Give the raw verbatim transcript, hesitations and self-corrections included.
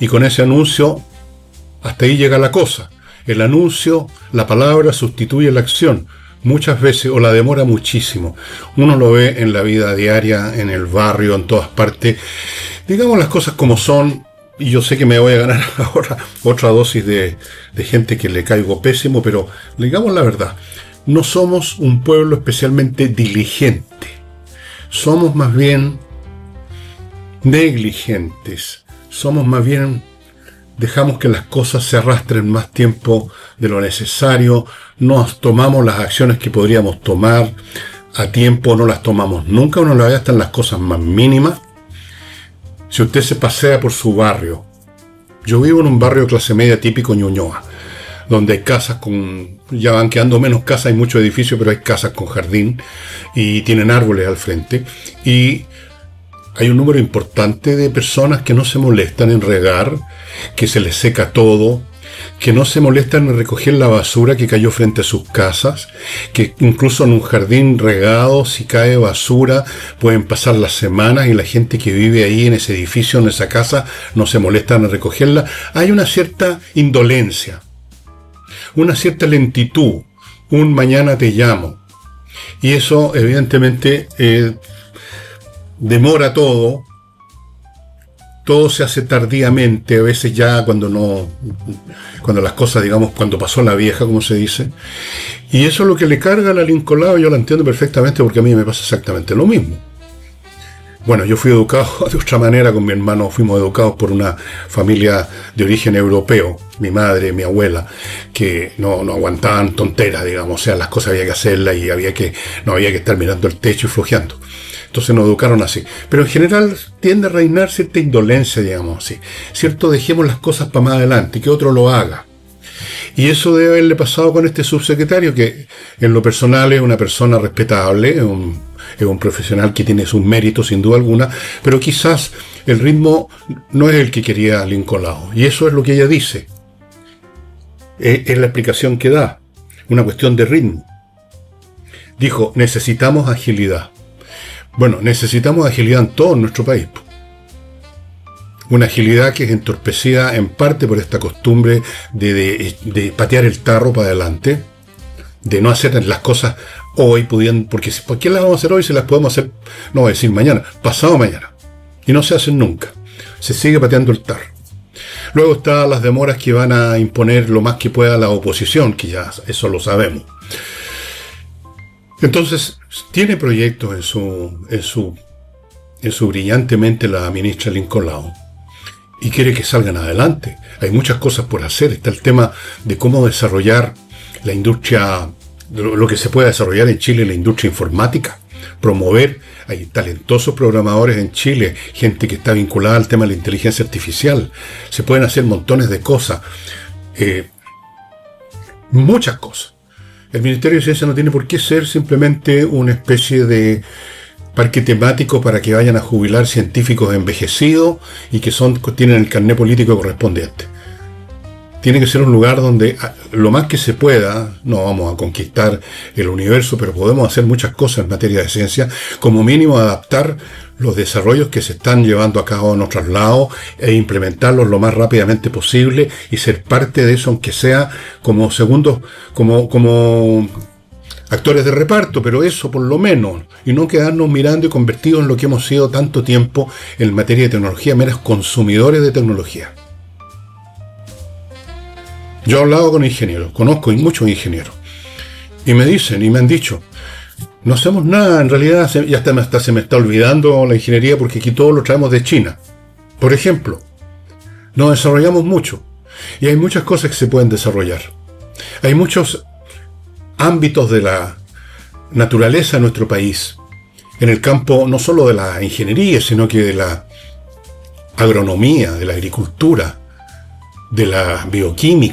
y con ese anuncio hasta ahí llega la cosa. El anuncio, la palabra sustituye la acción muchas veces, o la demora muchísimo. Uno lo ve en la vida diaria, en el barrio, en todas partes. Digamos las cosas como son, y yo sé que me voy a ganar ahora otra dosis de, de gente que le caigo pésimo, pero digamos la verdad, no somos un pueblo especialmente diligente. Somos más bien negligentes. Somos más bien, dejamos que las cosas se arrastren más tiempo de lo necesario, no tomamos las acciones que podríamos tomar a tiempo, no las tomamos nunca, uno le gasta en las cosas más mínimas. Si usted se pasea por su barrio, yo vivo en un barrio de clase media típico Ñuñoa, donde hay casas con, ya van quedando menos casas, hay muchos edificios, pero hay casas con jardín y tienen árboles al frente, y hay un número importante de personas que no se molestan en regar, que se les seca todo, que no se molestan en recoger la basura que cayó frente a sus casas, que incluso en un jardín regado, si cae basura, pueden pasar las semanas y la gente que vive ahí en ese edificio, en esa casa, no se molestan en recogerla. Hay una cierta indolencia, una cierta lentitud, un mañana te llamo. Y eso evidentemente eh, demora todo. Todo se hace tardíamente, a veces ya cuando no, cuando las cosas, digamos, cuando pasó la vieja, como se dice. Y eso es lo que le carga a la Lincoln Lavo, yo lo entiendo perfectamente porque a mí me pasa exactamente lo mismo. Bueno, yo fui educado de otra manera con mi hermano, fuimos educados por una familia de origen europeo, mi madre, mi abuela, que no, no aguantaban tonteras, digamos, o sea, las cosas había que hacerlas y había que, no había que estar mirando el techo y flojeando. Entonces nos educaron así. Pero en general tiende a reinar cierta indolencia, digamos así. ¿Cierto? Dejemos las cosas para más adelante, que otro lo haga. Y eso debe haberle pasado con este subsecretario, que en lo personal es una persona respetable, es un, es un profesional que tiene sus méritos sin duda alguna, pero quizás el ritmo no es el que quería Lincoln Lavo. Y eso es lo que ella dice. Es, es la explicación que da. Una cuestión de ritmo. Dijo, necesitamos agilidad. Bueno, necesitamos agilidad en todo nuestro país. Una agilidad que es entorpecida en parte por esta costumbre de, de, de patear el tarro para adelante, de no hacer las cosas hoy, pudiendo, porque ¿por qué las vamos a hacer hoy si las podemos hacer, no voy a decir mañana, pasado mañana? Y no se hacen nunca. Se sigue pateando el tarro. Luego están las demoras que van a imponer lo más que pueda la oposición, que ya eso lo sabemos. Entonces, tiene proyectos en su, en su, en su brillantemente la ministra Lincoln Lavo y quiere que salgan adelante. Hay muchas cosas por hacer. Está el tema de cómo desarrollar la industria, lo que se pueda desarrollar en Chile, la industria informática, promover. Hay talentosos programadores en Chile, gente que está vinculada al tema de la inteligencia artificial. Se pueden hacer montones de cosas, eh, muchas cosas. El Ministerio de Ciencia no tiene por qué ser simplemente una especie de parque temático para que vayan a jubilar científicos envejecidos y que son, tienen el carné político correspondiente. Tiene que ser un lugar donde lo más que se pueda, no vamos a conquistar el universo, pero podemos hacer muchas cosas en materia de ciencia, como mínimo adaptar los desarrollos que se están llevando a cabo en otros lados e implementarlos lo más rápidamente posible y ser parte de eso, aunque sea como segundos, como, como actores de reparto, pero eso por lo menos, y no quedarnos mirando y convertidos en lo que hemos sido tanto tiempo en materia de tecnología, meros consumidores de tecnología. Yo he hablado con ingenieros, conozco muchos ingenieros, y me dicen, y me han dicho, no hacemos nada, en realidad ya hasta, hasta se me está olvidando la ingeniería porque aquí todo lo traemos de China. Por ejemplo, nos desarrollamos mucho, y hay muchas cosas que se pueden desarrollar. Hay muchos ámbitos de la naturaleza en nuestro país, en el campo no solo de la ingeniería, sino que de la agronomía, de la agricultura, de la bioquímica,